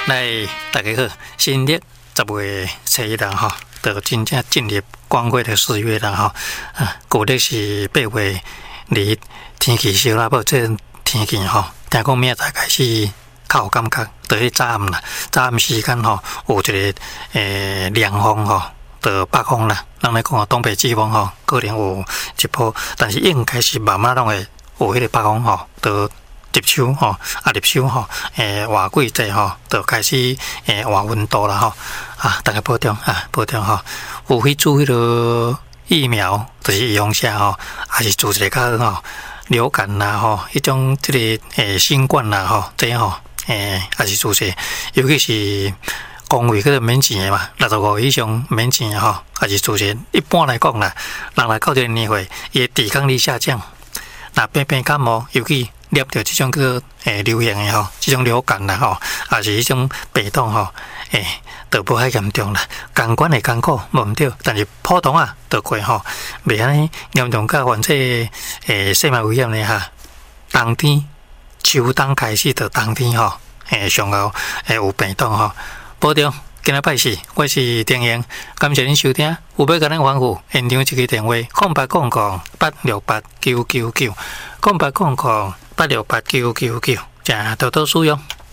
来，大家好，新历10月11日哈，就真正进入光辉的4月了哈。旧历是8月2，天气烧啦，无这天气哈，听讲明仔开始较有感觉，就迄早暗啦，早暗时间吼，有一个凉风吼，就北风啦。人来讲东北季风吼，可能有一波，但是应该是慢慢拢会有迄个北风吼，就入秋吼，入秋吼，换季节吼，就开始换温度啦吼。大家保重保重吼。有去注迄个疫苗，就是用下吼，还是做一个较吼流感啦吼，迄种即个新冠啦吼，这吼还是做一个，尤其是公卫迄个免钱的嘛，65以上免钱的吼，还是做一个。一般来讲啦，人来到这个年岁，伊的抵抗力下降，那变感冒，尤其捏到这种个流行的吼，这种流感啦吼，还是迄种病毒吼，就无遐严重啦。感官会艰苦无毋对，但是普通就过吼，袂安尼严重甲患这生命危险的哈。冬天秋冬开始到冬天吼，上后有病毒吼，保重。今日拜四，我是丁英，感谢您收听。有要甲咱吩咐，现场一个电话：0800868999，0800868999，请多多使用。